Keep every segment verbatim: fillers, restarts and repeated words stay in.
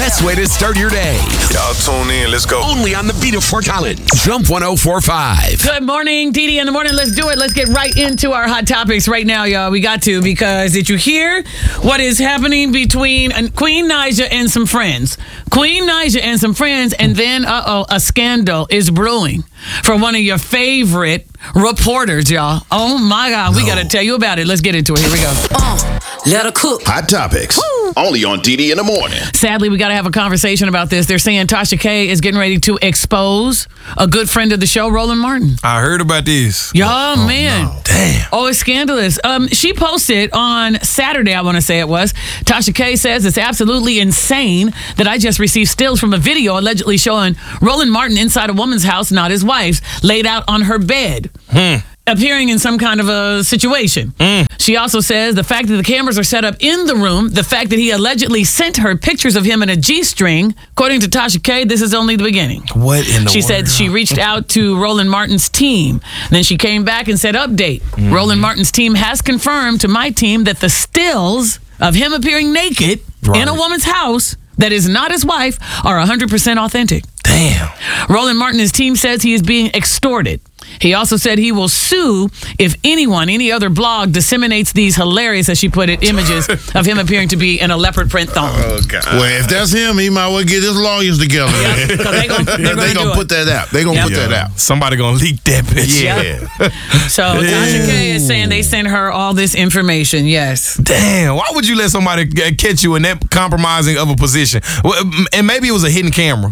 best way to start your day. Y'all tune in. Let's go. Only on the beat of Fort Collins. Jump one oh four point five. Good morning, Dee Dee in the morning. Let's do it. Let's get right into our hot topics right now, y'all. We got to, because did you hear what is happening between Queen Naija and some friends? Queen Naija and some friends, and then, uh-oh, a scandal is brewing for one of your favorite reporters, y'all. Oh, my God. We no. got to tell you about it. Let's get into it. Here we go. Uh, let her cook. Hot topics. Woo. Only on Dee Dee in the morning. Sadly, we got to have a conversation about this. They're saying Tasha K is getting ready to expose a good friend of the show, Roland Martin. I heard about this. Y'all, oh, man. No. Damn. Oh, it's scandalous. Um, she posted on Saturday, I want to say it was. Tasha K says it's absolutely insane that I just received stills from a video allegedly showing Roland Martin inside a woman's house, not his wife's, laid out on her bed. Hmm. Appearing in some kind of a situation. Mm. She also says the fact that the cameras are set up in the room, the fact that he allegedly sent her pictures of him in a G-string, according to Tasha K, this is only the beginning. What in the She world? said she reached out to Roland Martin's team. Then she came back and said, update. Mm-hmm. Roland Martin's team has confirmed to my team that the stills of him appearing naked right. in a woman's house that is not his wife are one hundred percent authentic. Damn. Roland Martin's team says he is being extorted. He also said he will sue if anyone, any other blog disseminates these hilarious, as she put it, images of him appearing to be in a leopard print thong. Oh, God. Well, if that's him, he might well get his lawyers together. Yeah, because they're going they they to put that out. They're going to yep. put that out. Somebody going to leak that bitch. Yeah. So Tasha K is saying they sent her all this information. Yes. Damn. Why would you let somebody catch you in that compromising of a position? Well, and maybe it was a hidden camera.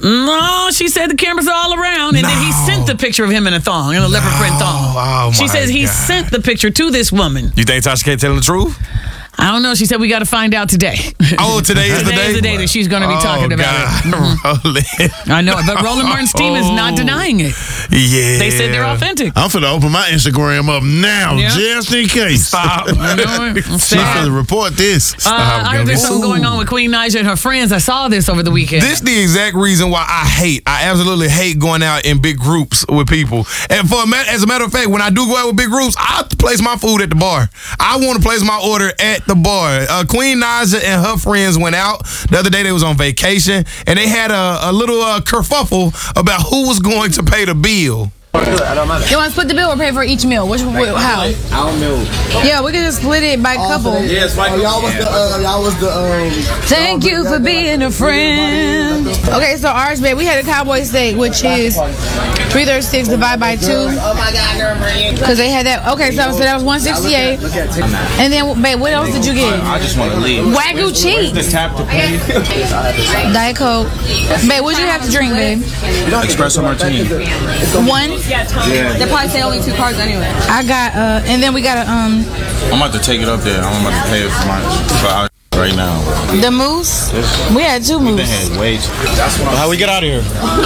No, she said the cameras are all around, and no. then he sent the picture of him in a thong, in a leopard no. print thong. Oh, she my says he God. sent the picture to this woman. You think Tasha K telling the truth? I don't know. She said we got to find out today. Oh, today is the today day? is the day that she's going to be oh, talking about God. it. Mm-hmm. I know, but Roland Martin's team is not denying it. Yeah. They said they're authentic. I'm finna open my Instagram up now, yeah. just in case. Stop. I know it. She's finna report this. Uh, I heard there's something going on with Queen Naija and her friends. I saw this over the weekend. This is the exact reason why I hate, I absolutely hate going out in big groups with people. And for a, as a matter of fact, when I do go out with big groups, I place my food at the bar. I want to place my order at the bar. Uh, Queen Naija and her friends went out the other day. They was on vacation, and they had a, a little uh, kerfuffle about who was going to pay the bill. You want to split the bill or pay for each meal? Which how? Our meal. Yeah, we can just split it by couple. Yes, right. Y'all was the. Uh, y'all was the. Um, Thank you for being a friend. Okay, so ours, babe, we had a cowboy steak, which is three thirty-six divided by two. Oh my God, girl, because they had that. Okay, so so that was one sixty-eight. And then, babe, what else did you get? I just want to leave. Wagyu cheese. The tap to pay. Diet Coke. Babe, what'd you have to drink, babe? Espresso martini. One. Yeah. They probably say only two cards anyway. I got, uh, and then we got a, um. I'm about to take it up there. I'm about to pay it for my for our right now. The moose? We had two moose. Had way too. That's what how we get out of here.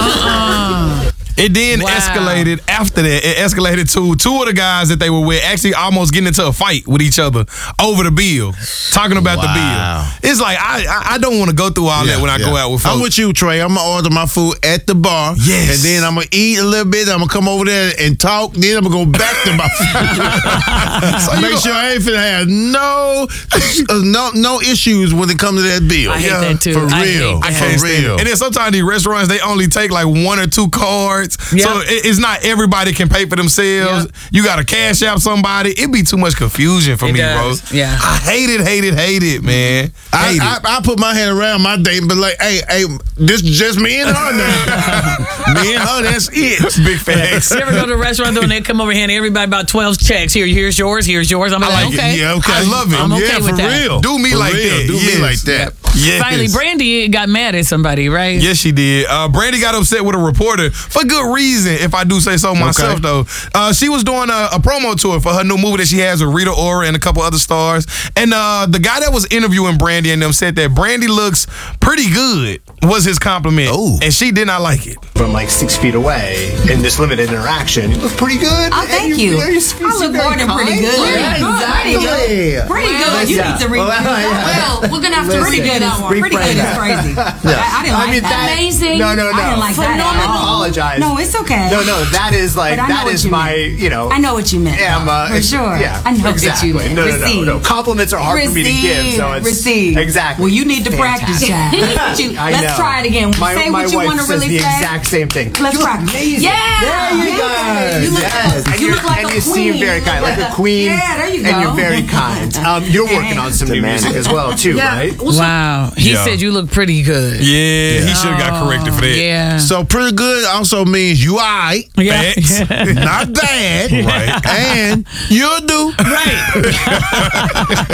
Uh-uh. It then wow. escalated after that. It escalated to two of the guys that they were with actually almost getting into a fight with each other over the bill, talking about wow. the bill. It's like, I I don't want to go through all yeah, that when I yeah. go out with folks. I'm with you, Trey. I'm going to order my food at the bar. Yes. And then I'm going to eat a little bit. I'm going to come over there and talk. Then I'm going to go back to my food. So make sure I ain't finna have no, uh, no no issues when it comes to that bill. I hate yeah. that too. For I real. hate For real. And then sometimes these restaurants, they only take like one or two cards. Yep. So it, it's not everybody can pay for themselves. Yep. You got to cash out somebody. It'd be too much confusion for it me, does. bro. Yeah. I hate it, hate it, hate it, man. I, hate I, it. I put my hand around my date and be like, hey, hey, this is just me and her now. Me and her, that's it. Big facts. You ever go to a restaurant though and they come over handing everybody about twelve checks? Here, here's yours, here's yours. I'm I like, like okay. It. Yeah, okay. I love it. I'm okay yeah, with for that. real. Do me for like real. that. Do yes. me like that. Yes. Finally, Brandy got mad at somebody, right? Yes, she did. Uh, Brandy got upset with a reporter for good reason, if I do say so myself, okay. though. Uh, she was doing a, a promo tour for her new movie that she has with Rita Ora and a couple other stars. And uh, the guy that was interviewing Brandy and them said that Brandy looks pretty good, was his compliment. Ooh. And she did not like it. From like six feet away in this limited interaction, you look pretty good. Oh, thank you. you. I look more than pretty good. Yeah, exactly. Pretty good. You need to read well, well, we're going to have to pretty good that one. Pretty good is crazy. Yeah. I, I didn't like I mean, that. that. Amazing. No, no, no. I didn't like that at all. I apologize. No, No, it's okay. No, no, that is like But I know that what is you my meant. you know. I know what you meant. Yeah, I'm, uh, for it's- sure. Yeah, I know exactly. what you meant. No, no, no, Receive. no. Compliments are hard for me to give, so it's receive. exactly. Well, you need to practice, child. You- I Let's know. try it again. My, say my what you wife want to says really the say. exact same thing. Let's you look practice. amazing. Yeah, there you yeah. go. You look- yes, and you you're look like and a you seem queen. very kind, like a queen. Yeah, there you And go. you're very kind. Um, you're working on some new music as well, too, Yeah. right? Wow. He Yeah. said you look pretty good. Yeah, he should have got corrected for that. Yeah. So pretty good also means you all right, Yeah. Facts. not bad, Right. and you'll do. Right.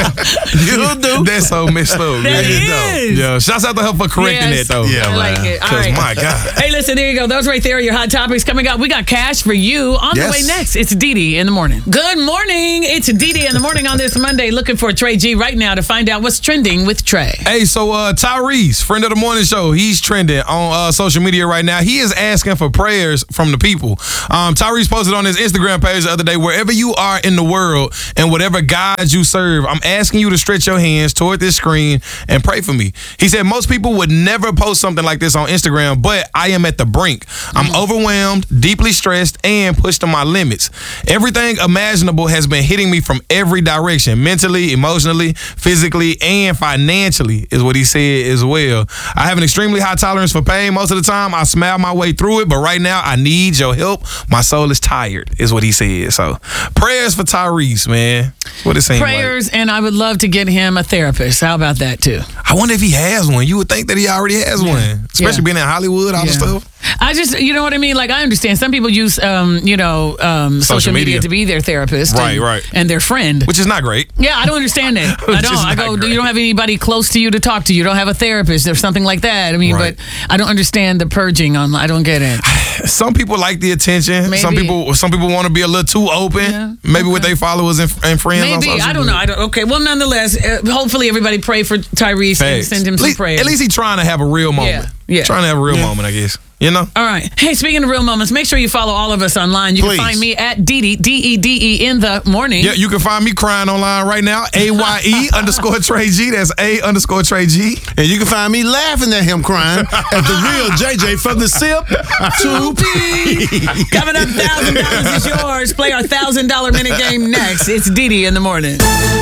You'll do. That's so messed up. That man. is. Yeah, shouts out to her for correcting Yes. that though. Yeah, I like man. it. All Because right. my God. Hey, listen, there you go. Those right there are your hot topics coming up. We got cash for you on Yes. the way next. It's Dee Dee in the morning. Good morning. It's Dee Dee in the morning on this Monday. Looking for Trey G right now to find out what's trending with Trey. Hey, so uh, Tyrese, friend of the morning show, he's trending on uh, social media right now. He is asking for prayers from the people. Um, Tyrese posted on his Instagram page the other day, wherever you are in the world and whatever God you serve, I'm asking you to stretch your hands toward this screen and pray for me. He said most people would never post something like this on Instagram, but I am at the brink. I'm overwhelmed, deeply stressed, and pushed to my limits. Everything imaginable has been hitting me from every direction, mentally, emotionally, physically, and financially, is what he said as well. I have an extremely high tolerance for pain. Most of the time, I smile my way through it, but right now, I need your help. My soul is tired, is what he said. So, prayers for Tyrese, man. What it seems like. Prayers, and I would love to get him a therapist. How about that, too? I wonder if he has one. You would think that he already has one, especially Yeah. being in Hollywood, all the Yeah. stuff. I just, you know what I mean? Like, I understand some people use, um, you know, um, social, Social media. media. to be their therapist. Right, and, right. And their friend. Which is not great. Yeah, I don't understand that. I Which don't. is I not go, great. you don't have anybody close to you to talk to. You don't have a therapist or something like that. I mean, Right. but I don't understand the purging on. I don't get it. Some people like the attention. Some Maybe. people, some people want to be a little too open. Yeah, Maybe with their followers and, and friends. on Maybe. social I don't media. know. I don't. Okay. Well, nonetheless, uh, hopefully everybody pray for Tyrese and Facts. send him At some least- prayers. At least he's trying to have a real moment. Yeah, yeah. Trying to have a real moment, I guess. You know? All right. Hey, speaking of real moments, make sure you follow all of us online. You Please. can find me at Dee Dee, D E D E in the morning. Yeah, you can find me crying online right now. A Y E underscore Trey G. That's A underscore Trey G. And you can find me laughing at him crying at the real J J from the sip to pee. Coming up, one thousand dollars is yours. Play our one thousand dollars minute game next. It's Dee Dee in the morning.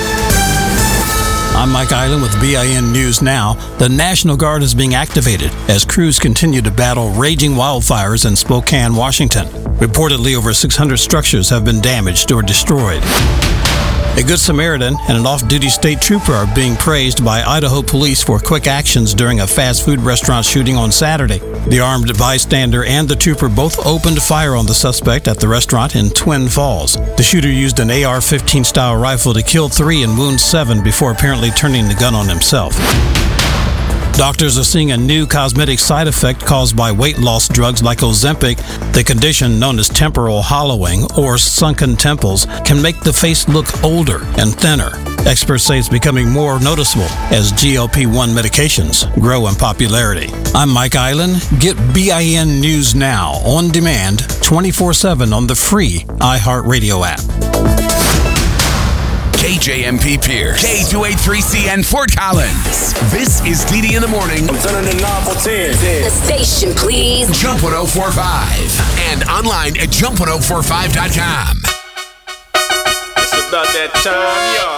I'm Mike Island with B I N News Now. The National Guard is being activated as crews continue to battle raging wildfires in Spokane, Washington. Reportedly, over six hundred structures have been damaged or destroyed. A Good Samaritan and an off-duty state trooper are being praised by Idaho police for quick actions during a fast food restaurant shooting on Saturday. The armed bystander and the trooper both opened fire on the suspect at the restaurant in Twin Falls. The shooter used an A R fifteen style rifle to kill three and wound seven before apparently turning the gun on himself. Doctors are seeing a new cosmetic side effect caused by weight loss drugs like Ozempic. The condition, known as temporal hollowing or sunken temples, can make the face look older and thinner. Experts say it's becoming more noticeable as G L P one medications grow in popularity. I'm Mike Island. Get B I N News Now on demand twenty-four seven on the free iHeartRadio app. K J M P Pierce, K two eighty-three C N Fort Collins. This is Dee Dee in the morning. I'm turning the knob for ten. The station, please. Jump one oh four point five and online at jump one oh four five dot com. It's about that time, y'all.